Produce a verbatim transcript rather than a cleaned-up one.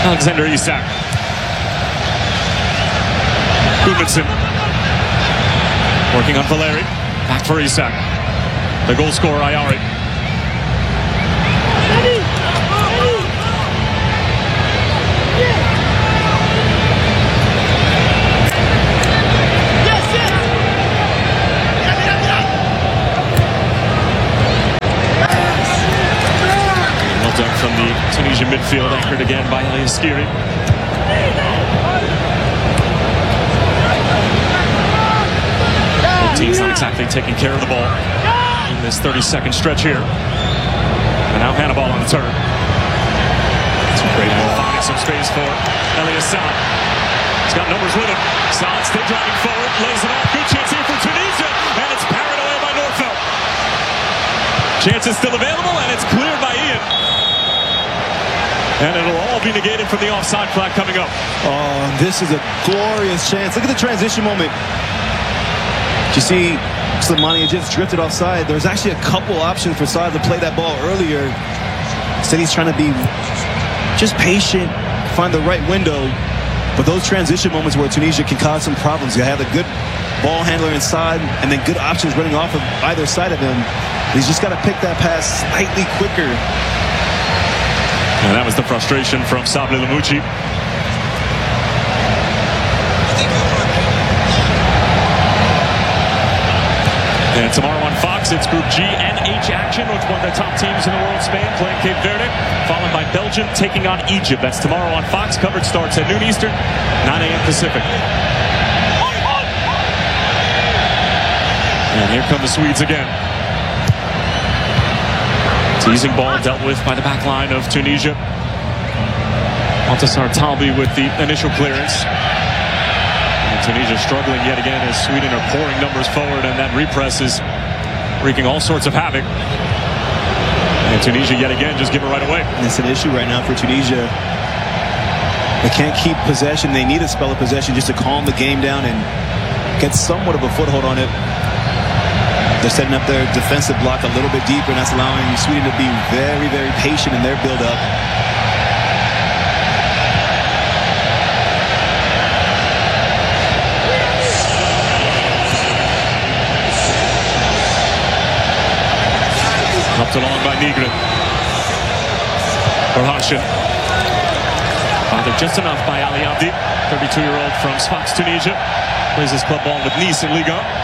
Alexander Isak. Gudmundsson. Working on Valeri. Back for Isak. The goal scorer, Ayari. Well done from the Tunisian midfield, anchored again by Elias Skiri. Both teams not exactly taking care of the ball in this thirty-second stretch here. And now Hannibal on the turn. It's a great ball, finding some space for Elias Saad. He's got numbers with him. Saad still driving forward, lays it off. Good chance here for Tunisia, and it's parried away by Nordfeldt. Chance is still available, and it's cleared by Ian. And it'll all be negated from the offside flag coming up. Oh, this is a glorious chance. Look at the transition moment. You see, Slimani just drifted offside. There was actually a couple options for Saad to play that ball earlier. Instead, he's trying to be just patient, find the right window. But those transition moments where Tunisia can cause some problems. You have a good ball handler inside, and then good options running off of either side of him. He's just got to pick that pass slightly quicker. And that was the frustration from Sabri Lamouchi. And tomorrow on Fox, it's Group G and H action, which one of the top teams in the world, Spain, playing Cape Verde, followed by Belgium taking on Egypt. That's tomorrow on Fox. Coverage starts at noon Eastern, nine A M Pacific. And here come the Swedes again. Teasing ball dealt with by the back line of Tunisia. Baltasar Talbi with the initial clearance. And Tunisia struggling yet again as Sweden are pouring numbers forward, and that repress is wreaking all sorts of havoc. And Tunisia yet again just give it right away. And it's an issue right now for Tunisia. They can't keep possession. They need a spell of possession just to calm the game down and get somewhat of a foothold on it. They're setting up their defensive block a little bit deeper, and that's allowing Sweden to be very, very patient in their build-up. Helped along by Nygren. Orhanshin. Bothered just enough by Ali Abdi, thirty-two-year-old from Sfax, Tunisia. Plays his club ball with Nice in Ligue one.